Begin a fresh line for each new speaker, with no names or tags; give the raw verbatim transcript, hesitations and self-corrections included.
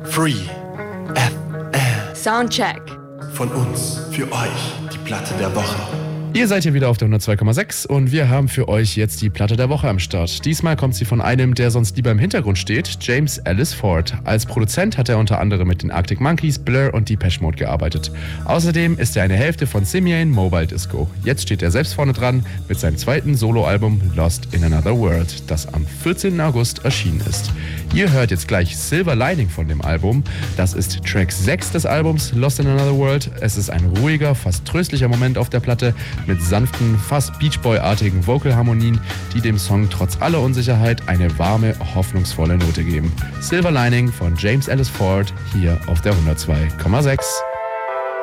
Free F M.
Soundcheck.
Von uns, für euch, die Platte der Woche.
Ihr seid hier wieder auf der hundertzwei Komma sechs und wir haben für euch jetzt die Platte der Woche am Start. Diesmal kommt sie von einem, der sonst lieber im Hintergrund steht, James Ellis Ford. Als Produzent hat er unter anderem mit den Arctic Monkeys, Blur und Depeche Mode gearbeitet. Außerdem ist er eine Hälfte von Simian Mobile Disco. Jetzt steht er selbst vorne dran mit seinem zweiten Soloalbum Lost in Another World, das am vierzehnten August erschienen ist. Ihr hört jetzt gleich Silver Lining von dem Album. Das ist Track sechs des Albums Lost in Another World. Es ist ein ruhiger, fast tröstlicher Moment auf der Platte mit sanften, fast Beach Boy-artigen Vocalharmonien, die dem Song trotz aller Unsicherheit eine warme, hoffnungsvolle Note geben. Silver Lining von James Ellis Ford hier auf der hundertzwei Komma sechs.